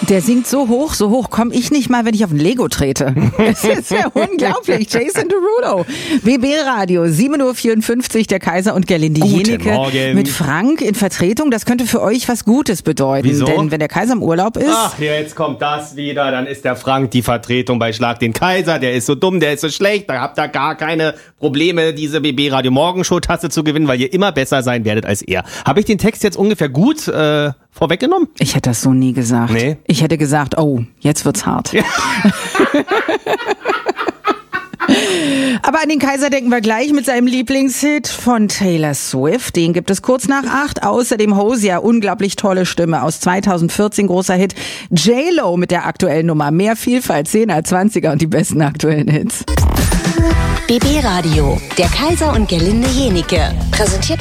Der singt so hoch komme ich nicht mal, wenn ich auf ein Lego trete. Es ist ja unglaublich. Jason Derulo. BB Radio, 7.54 Uhr, der Kaiser und Gerlinde Jenike mit Frank in Vertretung. Das könnte für euch was Gutes bedeuten. Wieso? Denn wenn der Kaiser im Urlaub ist... Ach, jetzt kommt das wieder. Dann ist der Frank die Vertretung bei Schlag den Kaiser. Der ist so dumm, der ist so schlecht. Da habt ihr gar keine Probleme, diese BB Radio Morgenshow Tasse zu gewinnen, weil ihr immer besser sein werdet als er. Habe ich den Text jetzt ungefähr gut vorweggenommen? Ich hätte das so nie gesagt. Nee. Ich hätte gesagt, oh, jetzt wird's hart. Ja. Aber an den Kaiser denken wir gleich mit seinem Lieblingshit von Taylor Swift. Den gibt es kurz nach 8. Außerdem Hosea, unglaublich tolle Stimme aus 2014, großer Hit. J-Lo mit der aktuellen Nummer. Mehr Vielfalt, 10er, 20er und die besten aktuellen Hits. BB Radio, der Kaiser und Gerlinde Jenike. Präsentiert